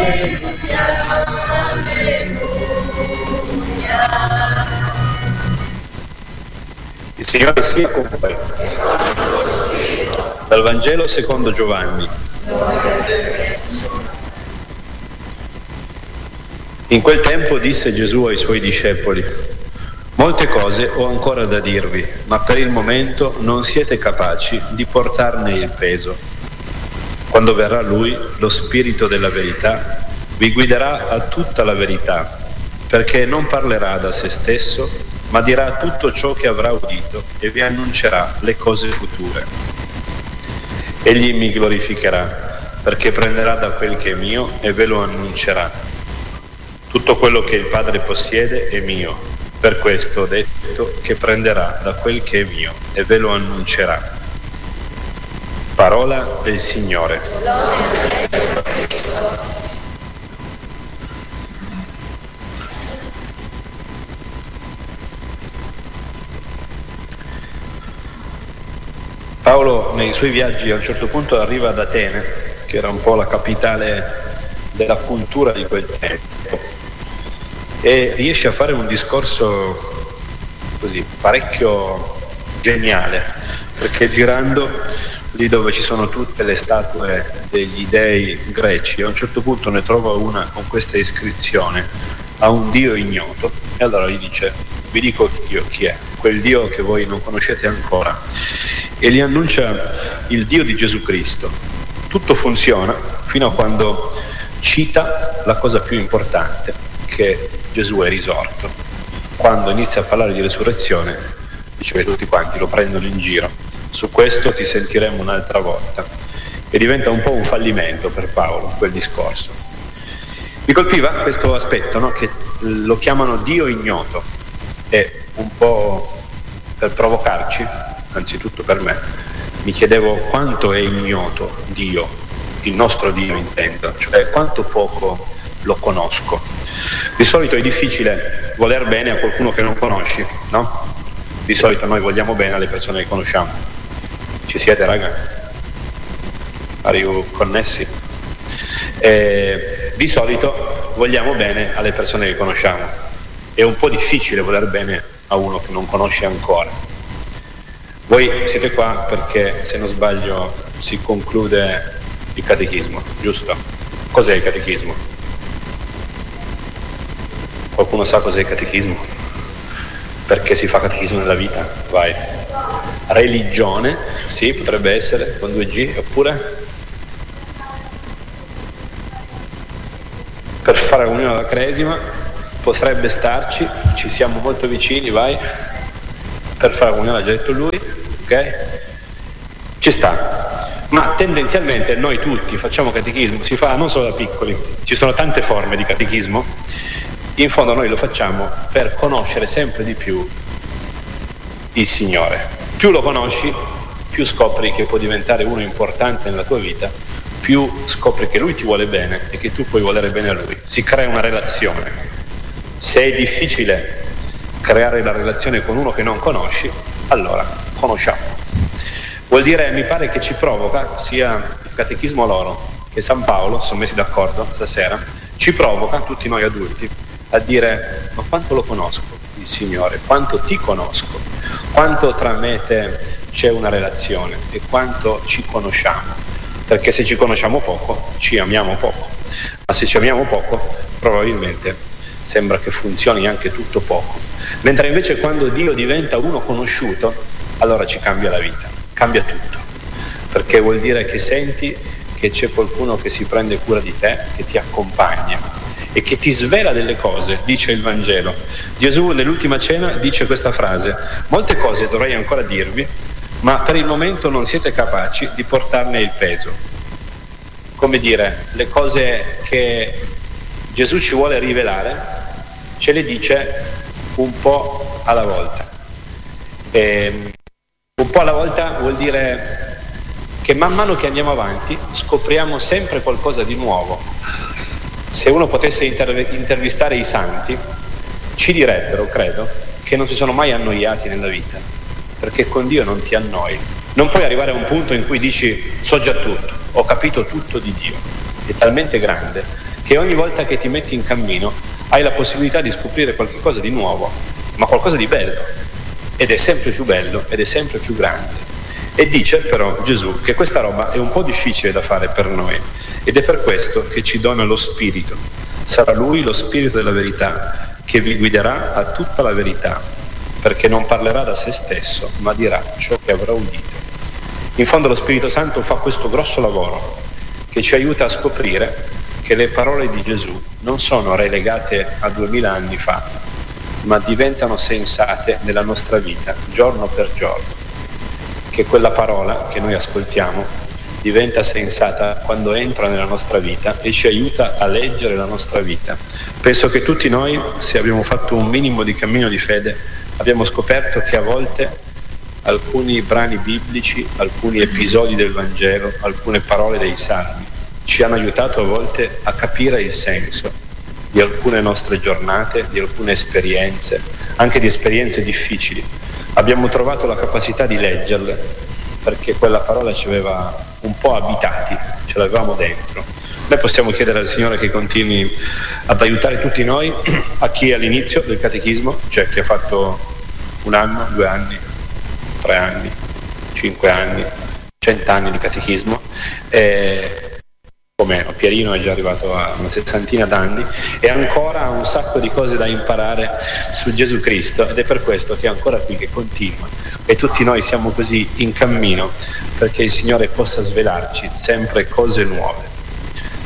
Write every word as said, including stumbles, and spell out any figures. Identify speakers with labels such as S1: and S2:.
S1: Il Signore sia con voi. Dal Vangelo secondo Giovanni. In quel tempo disse Gesù ai suoi discepoli: molte cose ho ancora da dirvi, ma per il momento non siete capaci di portarne il peso. Quando verrà Lui, lo Spirito della verità, vi guiderà a tutta la verità, perché non parlerà da se stesso, ma dirà tutto ciò che avrà udito e vi annuncerà le cose future. Egli mi glorificherà, perché prenderà da quel che è mio e ve lo annuncerà. Tutto quello che il Padre possiede è mio, per questo ho detto che prenderà da quel che è mio e ve lo annuncerà. Parola del Signore. Paolo nei suoi viaggi a un certo punto arriva ad Atene, che era un po' la capitale della cultura di quel tempo, e riesce a fare un discorso così parecchio geniale, perché girando lì dove ci sono tutte le statue degli dei greci, a un certo punto ne trova una con questa iscrizione: a un Dio ignoto. E allora gli dice: vi dico io chi è, quel Dio che voi non conoscete ancora, e gli annuncia il Dio di Gesù Cristo. Tutto funziona fino a quando cita la cosa più importante, che Gesù è risorto. Quando inizia a parlare di resurrezione, dice che tutti quanti lo prendono in giro: su questo ti sentiremo un'altra volta. E diventa un po' un fallimento per Paolo quel discorso. Mi colpiva questo aspetto, no? Che lo chiamano Dio ignoto, e un po' per provocarci, anzitutto per me, mi chiedevo quanto è ignoto Dio, il nostro Dio intendo, cioè quanto poco lo conosco. Di solito è difficile voler bene a qualcuno che non conosci, no? Di solito noi vogliamo bene alle persone che conosciamo. Ci siete, raga? Are you connessi? E di solito vogliamo bene alle persone che conosciamo. È un po' difficile voler bene a uno che non conosce ancora. Voi siete qua perché, se non sbaglio, si conclude il catechismo, giusto? Cos'è il catechismo? Qualcuno sa cos'è il catechismo? Perché si fa catechismo nella vita? Vai. Religione, sì, potrebbe essere, con due G, oppure per fare la comunione alla Cresima, potrebbe starci, ci siamo molto vicini, vai. Per fare la comunione, l'ha già detto lui, ok? Ci sta. Ma tendenzialmente noi tutti facciamo catechismo, si fa non solo da piccoli, ci sono tante forme di catechismo. In fondo noi lo facciamo per conoscere sempre di più il Signore. Più lo conosci, più scopri che può diventare uno importante nella tua vita, più scopri che Lui ti vuole bene e che tu puoi volere bene a Lui. Si crea una relazione. Se è difficile creare la relazione con uno che non conosci, allora conosciamo. Vuol dire, mi pare che ci provoca, sia il catechismo loro che San Paolo, sono messi d'accordo stasera, ci provoca, tutti noi adulti, a dire: ma quanto lo conosco il Signore, quanto ti conosco, quanto tra me e te c'è una relazione e quanto ci conosciamo. Perché se ci conosciamo poco, ci amiamo poco, ma se ci amiamo poco, probabilmente sembra che funzioni anche tutto poco. Mentre invece quando Dio diventa uno conosciuto, allora ci cambia la vita, cambia tutto, perché vuol dire che senti che c'è qualcuno che si prende cura di te, che ti accompagna e che ti svela delle cose, dice il Vangelo. Gesù nell'ultima cena dice questa frase: molte cose dovrei ancora dirvi, ma per il momento non siete capaci di portarne il peso. Come dire, le cose che Gesù ci vuole rivelare ce le dice un po' alla volta. E un po' alla volta vuol dire che man mano che andiamo avanti scopriamo sempre qualcosa di nuovo. Se uno potesse interv- intervistare i santi, ci direbbero, credo, che non si sono mai annoiati nella vita, perché con Dio non ti annoi. Non puoi arrivare a un punto in cui dici: so già tutto, ho capito tutto di Dio. È talmente grande che ogni volta che ti metti in cammino hai la possibilità di scoprire qualcosa di nuovo, ma qualcosa di bello, ed è sempre più bello ed è sempre più grande. E dice però Gesù che questa roba è un po' difficile da fare per noi, ed è per questo che ci dona lo Spirito. Sarà Lui lo Spirito della verità che vi guiderà a tutta la verità, perché non parlerà da se stesso, ma dirà ciò che avrà udito. In fondo lo Spirito Santo fa questo grosso lavoro che ci aiuta a scoprire che le parole di Gesù non sono relegate a duemila anni fa, ma diventano sensate nella nostra vita, giorno per giorno. Che quella parola che noi ascoltiamo diventa sensata quando entra nella nostra vita e ci aiuta a leggere la nostra vita. Penso che tutti noi, se abbiamo fatto un minimo di cammino di fede, abbiamo scoperto che a volte alcuni brani biblici, alcuni episodi del Vangelo, alcune parole dei Salmi ci hanno aiutato a volte a capire il senso di alcune nostre giornate, di alcune esperienze, anche di esperienze difficili. Abbiamo trovato la capacità di leggerle perché quella parola ci aveva un po' abitati, ce l'avevamo dentro. Noi possiamo chiedere al Signore che continui ad aiutare tutti noi, a chi è all'inizio del catechismo, cioè chi ha fatto un anno, due anni, tre anni, cinque anni, cent'anni di catechismo, e o meno, Pierino è già arrivato a una sessantina d'anni e ancora ha un sacco di cose da imparare su Gesù Cristo, ed è per questo che è ancora qui, che continua, e tutti noi siamo così in cammino perché il Signore possa svelarci sempre cose nuove.